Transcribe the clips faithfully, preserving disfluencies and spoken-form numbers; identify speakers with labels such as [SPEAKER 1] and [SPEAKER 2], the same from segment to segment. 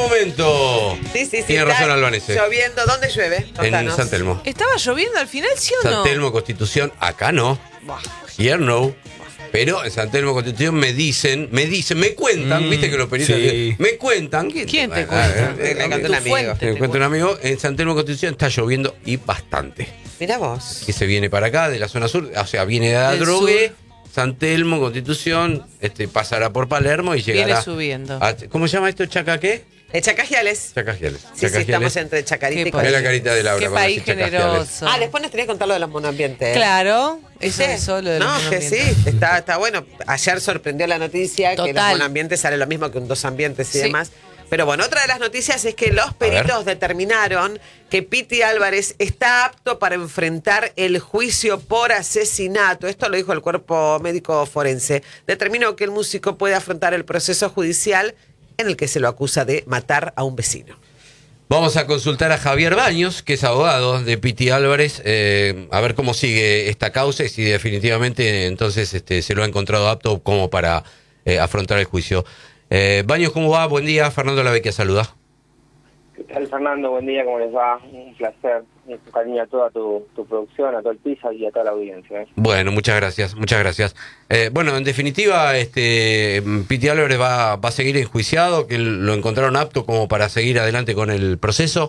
[SPEAKER 1] momento.
[SPEAKER 2] Sí, sí, sí.
[SPEAKER 1] Tiene razón Albanese.
[SPEAKER 2] Lloviendo. ¿Dónde llueve?
[SPEAKER 1] En San Telmo.
[SPEAKER 3] ¿Estaba lloviendo al final, sí o no?
[SPEAKER 1] San Telmo, Constitución. Acá no. Here no. Pero en San Telmo, Constitución me dicen, me dicen, me cuentan, mm, viste que los periodistas
[SPEAKER 4] sí.
[SPEAKER 1] me cuentan.
[SPEAKER 3] ¿Quién, ¿Quién te cuenta?
[SPEAKER 2] Me cuenta un amigo.
[SPEAKER 1] Me cuenta un amigo. En San Telmo, Constitución está lloviendo y bastante.
[SPEAKER 2] Mirá vos.
[SPEAKER 1] Que se viene para acá, de la zona sur. O sea, viene de Adrogué, San Telmo, Constitución, este, pasará por Palermo y llegará.
[SPEAKER 3] Viene subiendo.
[SPEAKER 1] A, ¿Cómo se llama esto? ¿Chaca qué?
[SPEAKER 2] Eh, Chacajiales.
[SPEAKER 1] Chacajiales.
[SPEAKER 2] Sí, sí, estamos entre Chacarita y
[SPEAKER 1] Ve
[SPEAKER 2] Chacajiales.
[SPEAKER 1] la carita de Laura.
[SPEAKER 3] Qué país generoso.
[SPEAKER 2] Ah, después nos tenés que contar lo de los monoambientes. ¿eh?
[SPEAKER 3] Claro, eso
[SPEAKER 2] ¿Sí?
[SPEAKER 3] es solo de
[SPEAKER 2] No,
[SPEAKER 3] los
[SPEAKER 2] que sí, está, está bueno. Ayer sorprendió la noticia
[SPEAKER 3] Total.
[SPEAKER 2] que los monoambientes sale lo mismo que un dos ambientes y
[SPEAKER 3] Sí.
[SPEAKER 2] demás. Pero bueno, otra de las noticias es que los peritos determinaron que Piti Álvarez está apto para enfrentar el juicio por asesinato. Esto lo dijo el cuerpo médico forense. Determinó que el músico puede afrontar el proceso judicial en el que se lo acusa de matar a un vecino.
[SPEAKER 1] Vamos a consultar a Javier Baños, que es abogado de Piti Álvarez, eh, a ver cómo sigue esta causa y si definitivamente entonces este, se lo ha encontrado apto como para eh, afrontar el juicio. Eh, Baños, ¿cómo va? Buen día. Fernando Lavecchia saluda.
[SPEAKER 5] ¿Qué tal, Fernando? Buen día, ¿cómo les va? Un placer. Un cariño a toda tu, tu producción, a todo el piso y a toda la audiencia. ¿eh?
[SPEAKER 1] Bueno, muchas gracias, muchas gracias. Eh, bueno, en definitiva, este Piti Álvarez va, va a seguir enjuiciado, que lo encontraron apto como para seguir adelante con el proceso.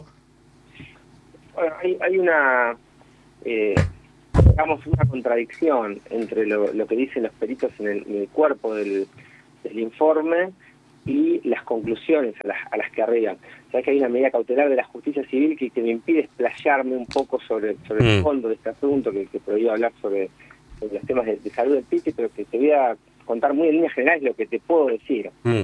[SPEAKER 5] Bueno, hay, hay una, eh, digamos, una contradicción entre lo, lo que dicen los peritos en el, en el cuerpo del, del informe y las conclusiones a las, a las que arriban. Sabes que hay una medida cautelar de la justicia civil que, que me impide explayarme un poco sobre, sobre mm. el fondo de este asunto, que, que prohíbe hablar sobre, sobre los temas de, de salud del Piti, pero que te voy a contar muy en líneas generales lo que te puedo decir. Mm.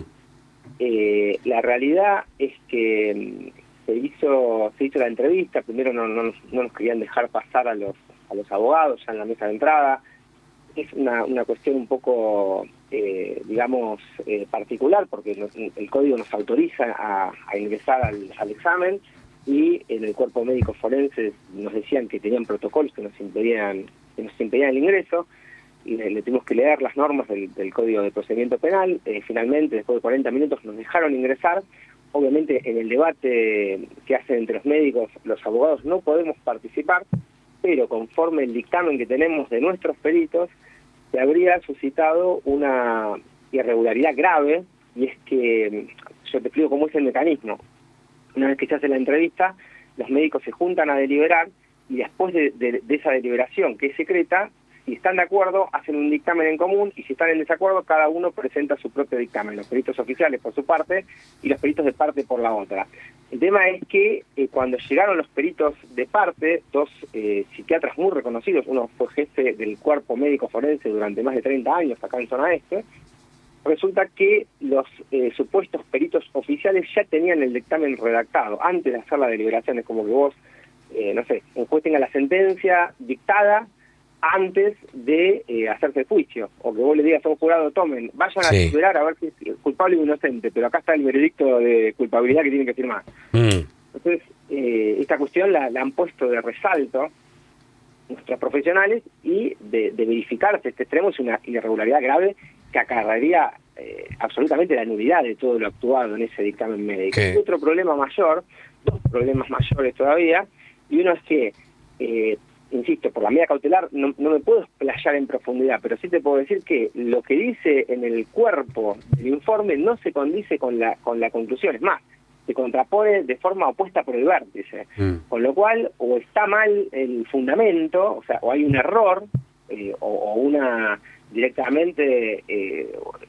[SPEAKER 5] Eh, la realidad es que se hizo se hizo la entrevista, primero no, no, nos, no nos querían dejar pasar a los a los abogados ya en la mesa de entrada. Es una, una cuestión un poco, eh, digamos, eh, particular, porque nos, el código nos autoriza a, a ingresar al, al examen y en el cuerpo médico forense nos decían que tenían protocolos que nos impedían, que nos impedían el ingreso, y le, le tuvimos que leer las normas del, del Código de Procedimiento Penal. Eh, finalmente, después de cuarenta minutos, nos dejaron ingresar. Obviamente, en el debate que hacen entre los médicos, los abogados no podemos participar, pero conforme el dictamen que tenemos de nuestros peritos, se habría suscitado una irregularidad grave, y es que, yo te explico cómo es el mecanismo. Una vez que se hace la entrevista, los médicos se juntan a deliberar, y después de, de, de esa deliberación, que es secreta, si están de acuerdo, hacen un dictamen en común, y si están en desacuerdo, cada uno presenta su propio dictamen, los peritos oficiales por su parte, y los peritos de parte por la otra. El tema es que eh, cuando llegaron los peritos de parte, dos eh, psiquiatras muy reconocidos, uno fue jefe del cuerpo médico forense durante más de treinta años acá en Zona Este, resulta que los eh, supuestos peritos oficiales ya tenían el dictamen redactado antes de hacer la deliberación. Es como que vos, eh, no sé, un juez tenga la sentencia dictada antes de eh, hacerse el juicio, o que vos le digas a un jurado, tomen, vayan sí. a deliberar a ver si es culpable o inocente, pero acá está el veredicto de culpabilidad que tienen que firmar. Mm. Entonces, eh, esta cuestión la, la han puesto de resalto nuestros profesionales, y de, de verificarse este extremo es una irregularidad grave que acarrearía eh, absolutamente la nulidad de todo lo actuado en ese dictamen médico. Y otro problema mayor, dos problemas mayores todavía, y uno es que eh, insisto, por la medida cautelar no, no me puedo explayar en profundidad, pero sí te puedo decir que lo que dice en el cuerpo del informe no se condice con la con la conclusión, es más, se contrapone de forma opuesta por el vértice, mm. con lo cual o está mal el fundamento, o sea, o hay un error, eh, o, o una directamente eh,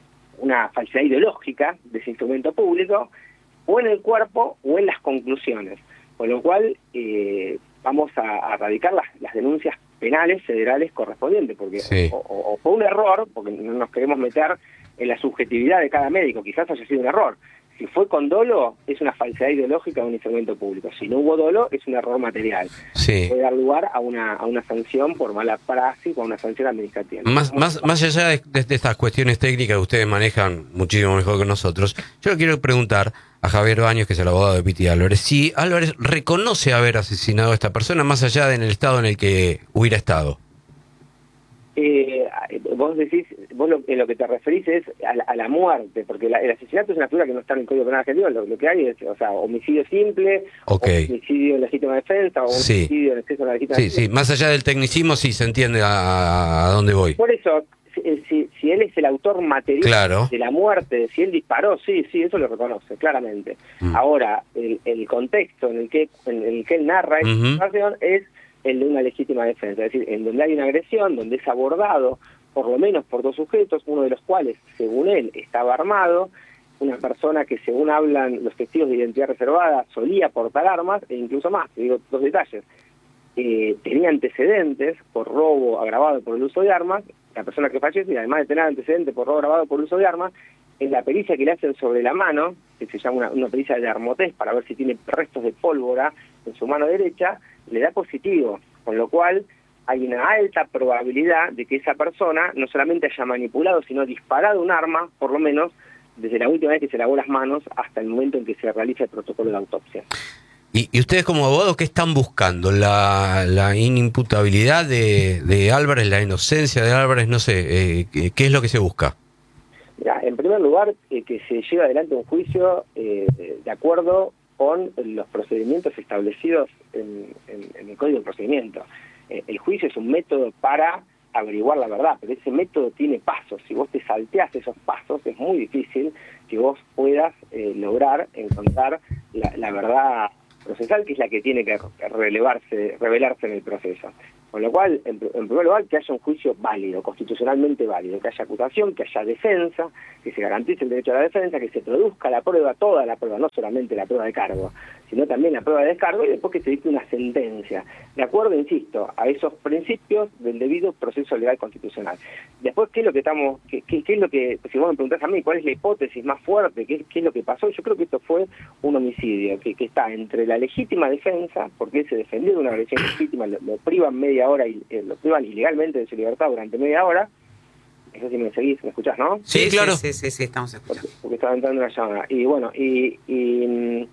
[SPEAKER 5] una falsedad ideológica de ese instrumento público, o en el cuerpo o en las conclusiones, con lo cual eh, vamos a, a radicar las, las denuncias penales federales correspondientes, porque sí. o, o, o fue un error, porque no nos queremos meter en la subjetividad de cada médico, quizás haya sido un error. Si fue con dolo, es una falsedad ideológica de un instrumento público. Si no hubo dolo, es un error material.
[SPEAKER 1] Sí.
[SPEAKER 5] Puede dar lugar a una a una sanción por mala praxis o a una sanción administrativa.
[SPEAKER 1] Más, más, más allá de, de, de estas cuestiones técnicas que ustedes manejan muchísimo mejor que nosotros, yo le quiero preguntar a Javier Baños, que es el abogado de Piti Álvarez, si Álvarez reconoce haber asesinado a esta persona, más allá de en el estado en el que hubiera estado.
[SPEAKER 5] Eh, vos decís, vos lo, en lo que te referís es a la, a la muerte, porque la, el asesinato es una figura que no está en el Código Penal argentino, lo, lo que hay es, o sea, homicidio simple,
[SPEAKER 1] okay.
[SPEAKER 5] homicidio en legítima defensa, o
[SPEAKER 1] sí.
[SPEAKER 5] homicidio en exceso de la legítima
[SPEAKER 1] sí,
[SPEAKER 5] defensa.
[SPEAKER 1] Sí, más allá del tecnicismo sí se entiende a, a dónde voy.
[SPEAKER 5] Por eso, si, si, si él es el autor material
[SPEAKER 1] claro.
[SPEAKER 5] de la muerte, si él disparó, sí, sí, eso lo reconoce, claramente. Mm. Ahora, el, el contexto en el que en el que él narra esta uh-huh. situación es el de una legítima defensa, es decir, en donde hay una agresión, donde es abordado por lo menos por dos sujetos, uno de los cuales, según él, estaba armado, una persona que, según hablan los testigos de identidad reservada, solía portar armas, e incluso más, te digo dos detalles, eh, tenía antecedentes por robo agravado por el uso de armas, la persona que fallece, y además de tener antecedentes por robo agravado por el uso de armas, en la pericia que le hacen sobre la mano, que se llama una, una pericia de armotés, para ver si tiene restos de pólvora en su mano derecha, le da positivo, con lo cual hay una alta probabilidad de que esa persona no solamente haya manipulado, sino disparado un arma, por lo menos desde la última vez que se lavó las manos hasta el momento en que se realiza el protocolo de autopsia.
[SPEAKER 1] ¿Y, y ustedes como abogados qué están buscando? ¿La, la inimputabilidad de, de Álvarez, la inocencia de Álvarez? No sé, eh, ¿qué es lo que se busca?
[SPEAKER 5] Mirá, en primer lugar, eh, que se lleve adelante un juicio eh, de acuerdo con los procedimientos establecidos en, en, en el Código de Procedimiento. Eh, el juicio es un método para averiguar la verdad, pero ese método tiene pasos. Si vos te salteás esos pasos, es muy difícil que vos puedas eh, lograr encontrar la, la verdad procesal, que es la que tiene que relevarse, revelarse en el proceso. Con lo cual, en, en primer lugar, que haya un juicio válido, constitucionalmente válido, que haya acusación, que haya defensa, que se garantice el derecho a la defensa, que se produzca la prueba, toda la prueba, no solamente la prueba de cargo, sino también la prueba de descargo, y después que se dicte una sentencia, de acuerdo, insisto, a esos principios del debido proceso legal constitucional. Después, ¿qué es lo que estamos, qué, qué, qué es lo que, si vos me preguntás a mí, cuál es la hipótesis más fuerte, qué, qué es lo que pasó? Yo creo que esto fue un homicidio, que, que está entre la legítima defensa, porque él se defendió de una agresión legítima, lo, lo privan media hora y eh, lo privan ilegalmente de su libertad durante media hora. No sé si me seguís, me escuchás, ¿no?
[SPEAKER 2] Sí, sí, claro. Sí, sí, sí, estamos escuchando.
[SPEAKER 5] Porque, porque estaba entrando una llamada. Y bueno, y, y,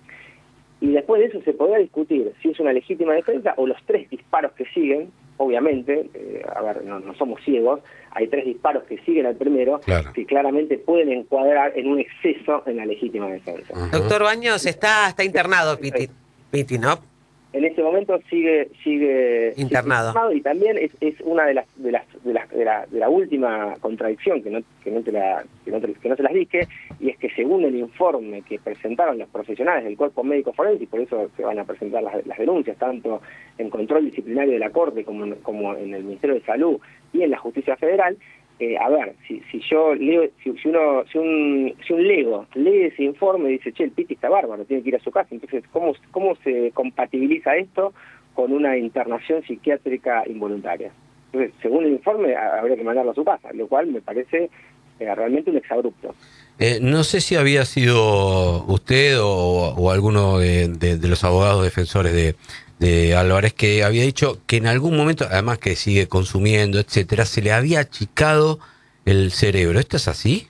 [SPEAKER 5] y después de eso se podrá discutir si es una legítima defensa o los tres disparos que siguen, obviamente, eh, a ver, no, no somos ciegos, hay tres disparos que siguen al primero, claro, que claramente pueden encuadrar en un exceso en la legítima defensa.
[SPEAKER 2] Uh-huh. Doctor Baños, está, está internado, Piti, Piti, ¿no?
[SPEAKER 5] En este momento sigue sigue
[SPEAKER 2] internado,
[SPEAKER 5] sigue internado y también es, es una de las de las de la, de la, de la última contradicción que no que no te la que no, te, que no se las dije, y es que según el informe que presentaron los profesionales del cuerpo médico forense, y por eso se van a presentar las, las denuncias tanto en control disciplinario de la Corte como como en el Ministerio de Salud y en la Justicia Federal. Eh, a ver, si, si yo leo, si, si uno, si un, si un lego lee ese informe y dice, che, el Piti está bárbaro, tiene que ir a su casa, entonces, ¿cómo, cómo se compatibiliza esto con una internación psiquiátrica involuntaria? Entonces, según el informe, habría que mandarlo a su casa, lo cual me parece eh, realmente un exabrupto.
[SPEAKER 1] Eh, no sé si había sido usted o, o alguno de, de, de los abogados defensores de, de Álvarez que había dicho que en algún momento, además que sigue consumiendo, etcétera, se le había achicado el cerebro. ¿Esto es así?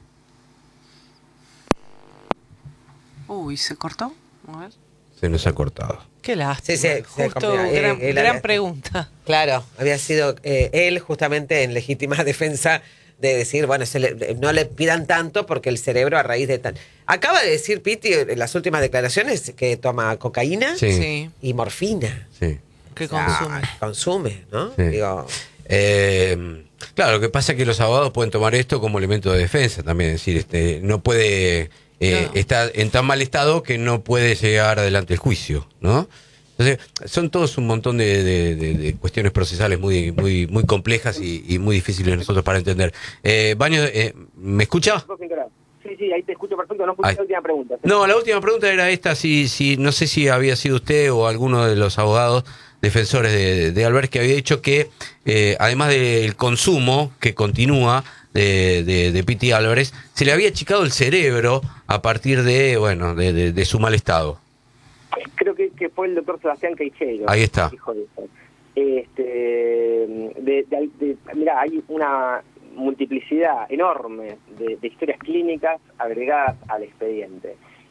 [SPEAKER 3] Uy, ¿se cortó? A ver.
[SPEAKER 1] Se nos ha cortado.
[SPEAKER 3] Qué lástima.
[SPEAKER 2] Sí, sí,
[SPEAKER 3] Justo,
[SPEAKER 2] sí,
[SPEAKER 3] gran,
[SPEAKER 2] eh, eh,
[SPEAKER 3] gran
[SPEAKER 2] la,
[SPEAKER 3] pregunta.
[SPEAKER 2] Claro, había sido eh, él justamente en legítima defensa de decir, bueno, se le, no le pidan tanto porque el cerebro a raíz de tal... Acaba de decir Piti en las últimas declaraciones que toma cocaína
[SPEAKER 1] sí.
[SPEAKER 2] y morfina.
[SPEAKER 1] Sí.
[SPEAKER 3] Que
[SPEAKER 2] o sea,
[SPEAKER 3] consume.
[SPEAKER 2] Consume, ¿no?
[SPEAKER 1] Sí.
[SPEAKER 2] Digo...
[SPEAKER 1] Eh, claro, lo que pasa es que los abogados pueden tomar esto como elemento de defensa también, es decir, este, no puede... Eh, no. Está en tan mal estado que no puede llegar adelante el juicio, ¿no? Entonces, son todos un montón de, de, de, de cuestiones procesales muy muy muy complejas y, y muy difíciles nosotros para entender. Eh, Baños, eh, ¿me escucha?
[SPEAKER 5] Sí, sí, ahí te escucho perfecto, no escuché
[SPEAKER 1] Ay.
[SPEAKER 5] la última pregunta. ¿Sí?
[SPEAKER 1] No, la última pregunta era esta, si, si no sé si había sido usted o alguno de los abogados defensores de, de Álvarez que había dicho que, eh, además del consumo que continúa de, de, de Piti Álvarez, se le había achicado el cerebro a partir de, bueno, de, de, de su mal estado.
[SPEAKER 5] Creo que, que fue el doctor Sebastián Queicheiro.
[SPEAKER 1] Ahí está.
[SPEAKER 5] Hijo de eso. Este, de, de, de, mira, hay una multiplicidad enorme de, de historias clínicas agregadas al expediente.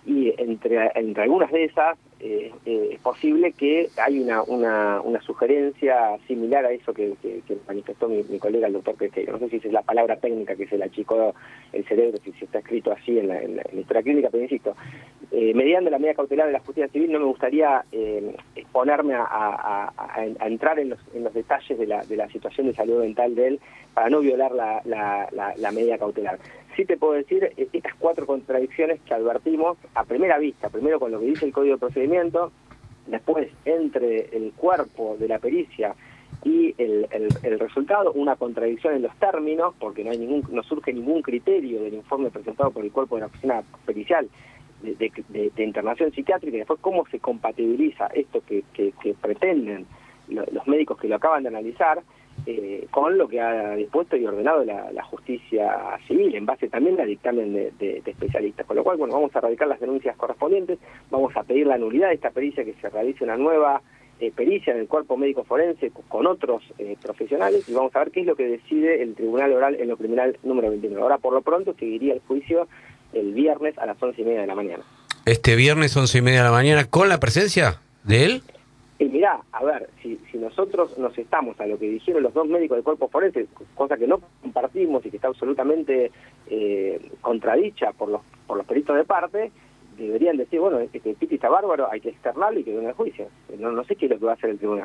[SPEAKER 5] y entre, entre algunas de esas eh, eh, es posible que hay una, una, una sugerencia similar a eso que, que, que manifestó mi, mi colega el doctor Pesqueiro. No sé si esa es la palabra técnica que se le achicó el cerebro, si, si está escrito así en la, en la, en la historia clínica, pero insisto, eh, mediante la medida cautelar de la justicia civil no me gustaría eh, exponerme a, a, a, a entrar en los, en los detalles de la, de la situación de salud mental de él para no violar la, la, la, la medida cautelar. Sí te puedo decir estas cuatro contradicciones que advertimos a primera vista, primero con lo que dice el Código de Procedimiento, después entre el cuerpo de la pericia y el, el, el resultado, una contradicción en los términos, porque no hay ningún, no surge ningún criterio del informe presentado por el cuerpo de la oficina pericial de, de, de, de internación psiquiátrica, y después cómo se compatibiliza esto que, que, que pretenden lo, los médicos que lo acaban de analizar, Eh, con lo que ha dispuesto y ordenado la, la justicia civil, en base también al dictamen de, de, de especialistas. Con lo cual, bueno, vamos a radicar las denuncias correspondientes, vamos a pedir la nulidad de esta pericia, que se realice una nueva eh, pericia en el cuerpo médico forense con, con otros eh, profesionales, y vamos a ver qué es lo que decide el Tribunal Oral en lo criminal número veintinueve. Ahora, por lo pronto, seguiría el juicio el viernes a las once y media de la mañana.
[SPEAKER 1] Este viernes, once y media de la mañana, ¿con la presencia de él?
[SPEAKER 5] Y mirá, a ver, si, si nosotros nos estamos a lo que dijeron los dos médicos del cuerpo forense, cosa que no compartimos y que está absolutamente eh, contradicha por los por los peritos de parte, deberían decir, bueno, este que Piti está bárbaro, hay que externarlo y que venga al juicio. No, no sé qué es lo que va a hacer el tribunal.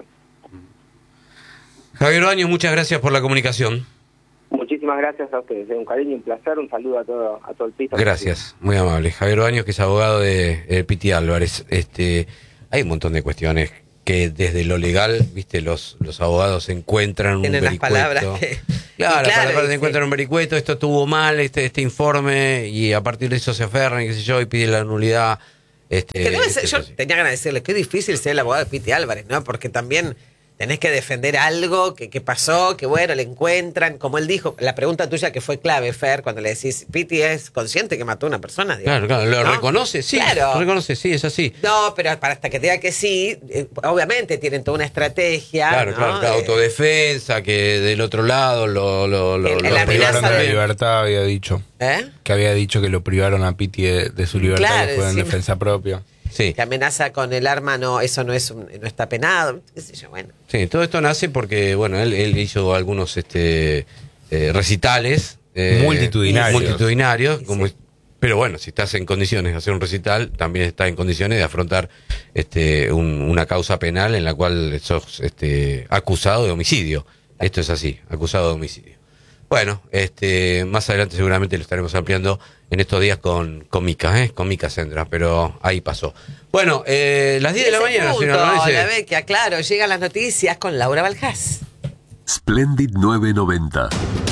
[SPEAKER 1] Javier Baños, muchas gracias por la comunicación.
[SPEAKER 5] Muchísimas gracias a ustedes, un cariño, un placer, un saludo a todo a todo el piso.
[SPEAKER 1] Gracias, muy amable. Javier Baños, que es abogado de, de Piti Álvarez. Este, hay un montón de cuestiones que desde lo legal, viste, los los abogados encuentran
[SPEAKER 2] Tienen
[SPEAKER 1] un vericueto.
[SPEAKER 2] las palabras que...
[SPEAKER 1] Claro, las
[SPEAKER 2] claro,
[SPEAKER 1] palabras
[SPEAKER 2] sí.
[SPEAKER 1] encuentran un vericueto, esto estuvo mal, este este informe, y a partir de eso se aferran, y qué sé yo, y piden la nulidad. Este,
[SPEAKER 2] Que debe
[SPEAKER 1] este,
[SPEAKER 2] ser- yo
[SPEAKER 1] este,
[SPEAKER 2] tenía ganas de decirle, qué difícil ser el abogado de Piti Álvarez, ¿no? Porque también tenés que defender algo que, que pasó, que bueno, le encuentran, como él dijo, la pregunta tuya que fue clave, Fer, cuando le decís, Piti es consciente que mató a una persona. Digamos,
[SPEAKER 1] Claro, claro, lo
[SPEAKER 2] ¿no?
[SPEAKER 1] reconoce, sí,
[SPEAKER 2] Claro.
[SPEAKER 1] lo reconoce, sí, es así.
[SPEAKER 2] No, pero para hasta que te diga que sí, eh, obviamente tienen toda una estrategia.
[SPEAKER 1] Claro,
[SPEAKER 2] ¿no?
[SPEAKER 1] claro, claro,
[SPEAKER 2] Eh,
[SPEAKER 1] autodefensa, que del otro lado lo, lo, lo,
[SPEAKER 2] El-
[SPEAKER 1] lo
[SPEAKER 2] el
[SPEAKER 1] privaron
[SPEAKER 2] amenaza
[SPEAKER 4] privaron de la
[SPEAKER 2] de-
[SPEAKER 4] libertad, había dicho.
[SPEAKER 2] ¿eh?
[SPEAKER 4] Que había dicho que lo privaron a Piti de, de su libertad,
[SPEAKER 2] Claro,
[SPEAKER 4] que fue en
[SPEAKER 2] sí.
[SPEAKER 4] defensa propia.
[SPEAKER 1] Sí.
[SPEAKER 2] Que amenaza con el arma, no, eso no es un- no está penado, qué sé yo, bueno.
[SPEAKER 1] Sí, todo esto nace porque, bueno, él, él hizo algunos este eh, recitales. eh,
[SPEAKER 4] Multitudinarios.
[SPEAKER 1] Multitudinarios,
[SPEAKER 2] Sí,
[SPEAKER 1] como,
[SPEAKER 2] sí.
[SPEAKER 1] pero bueno, si estás en condiciones de hacer un recital, también estás en condiciones de afrontar este un- una causa penal en la cual sos este, acusado de homicidio. Esto es así, acusado de homicidio. Bueno, este más adelante seguramente lo estaremos ampliando en estos días con, con Mica, ¿eh? Con Mica Sendra, pero ahí pasó. Bueno, eh, las diez de la
[SPEAKER 2] Ese
[SPEAKER 1] mañana,
[SPEAKER 2] punto,
[SPEAKER 1] señora Lorenzo.
[SPEAKER 2] la Vecchia, claro, llegan las noticias con Laura Baljás.
[SPEAKER 6] Splendid nueve noventa.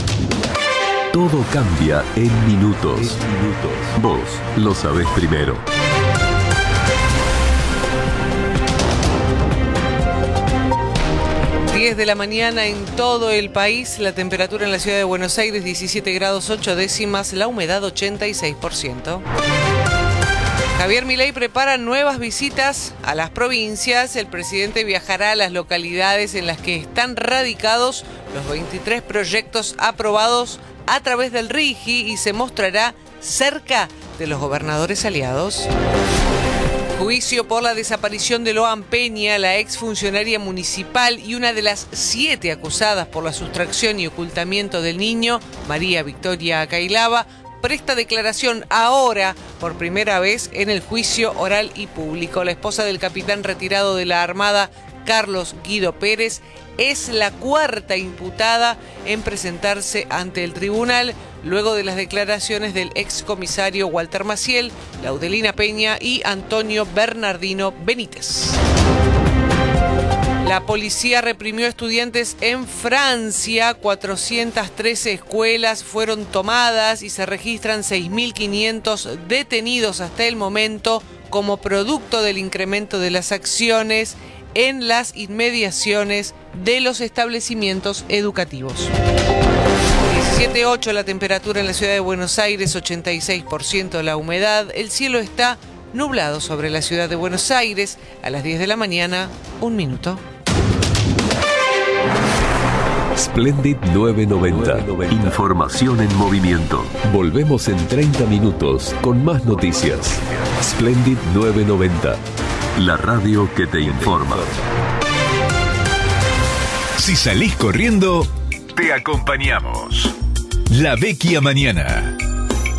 [SPEAKER 6] Todo cambia en minutos. Vos lo sabés primero.
[SPEAKER 3] diez de la mañana en todo el país, la temperatura en la ciudad de Buenos Aires diecisiete grados ocho décimas, la humedad ochenta y seis por ciento. Javier Milei prepara nuevas visitas a las provincias. El presidente viajará a las localidades en las que están radicados los veintitrés proyectos aprobados a través del RIGI y se mostrará cerca de los gobernadores aliados. Juicio por la desaparición de Loan Peña, la exfuncionaria municipal y una de las siete acusadas por la sustracción y ocultamiento del niño, María Victoria Cailaba, presta declaración ahora por primera vez en el juicio oral y público. La esposa del capitán retirado de la Armada, Carlos Guido Pérez, es la cuarta imputada en presentarse ante el tribunal luego de las declaraciones del excomisario Walter Maciel, Laudelina Peña y Antonio Bernardino Benítez. La policía reprimió estudiantes en Francia, cuatrocientas trece escuelas fueron tomadas y se registran seis mil quinientos detenidos hasta el momento como producto del incremento de las acciones en las inmediaciones de los establecimientos educativos. diecisiete ocho la temperatura en la ciudad de Buenos Aires, ochenta y seis por ciento la humedad, el cielo está nublado sobre la ciudad de Buenos Aires. A las diez de la mañana, un minuto.
[SPEAKER 6] Splendid novecientos noventa. Información en movimiento. Volvemos en treinta minutos con más noticias. Splendid novecientos noventa. La radio que te informa.
[SPEAKER 7] Si salís corriendo, te acompañamos. La Vecchia Mañana.